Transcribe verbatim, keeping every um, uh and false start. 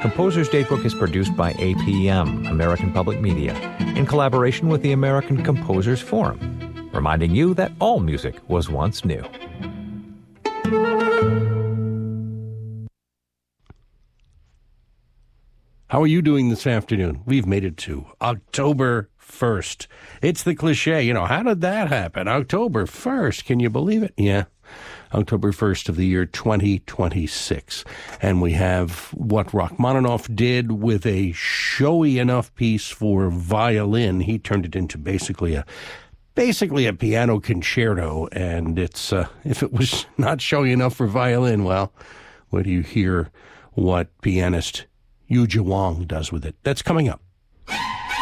Composer's Datebook is produced by A P M, American Public Media, in collaboration with the American Composers Forum, reminding you that all music was once new. How are you doing this afternoon? We've made it to October first. It's the cliche, you know, how did that happen? October first, can you believe it? Yeah, October first of the year twenty twenty-six. And we have what Rachmaninoff did with a showy enough piece for violin. He turned it into basically a basically a piano concerto, and it's uh, if it was not showy enough for violin, well, where do you hear what pianist Yu Zhiwang does with it? That's coming up.